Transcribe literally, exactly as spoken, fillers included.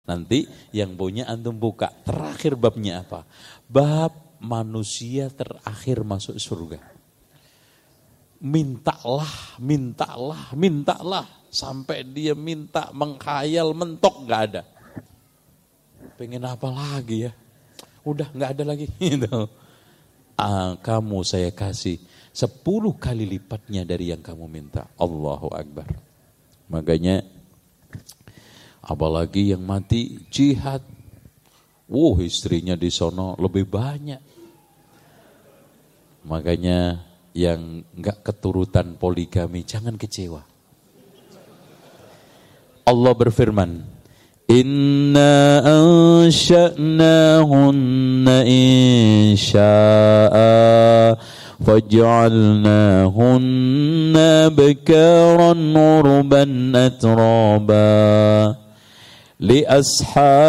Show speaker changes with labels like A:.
A: Nanti yang punya antum buka. Terakhir babnya apa? Bab manusia terakhir masuk surga. Mintalah, mintalah, mintalah. Sampai dia minta, menghayal, mentok, gak ada. Pengen apa lagi ya? Udah gak ada lagi. Ah, kamu saya kasih sepuluh kali lipatnya dari yang kamu minta. Allahu Akbar. Makanya apalagi yang mati jihad. Wow, istrinya di sono lebih banyak. Makanya yang enggak keturutan poligami jangan kecewa. Allah berfirman, Inna ansha'nahunna insya'a faj'alnahunna bakaran urban atraba li ashab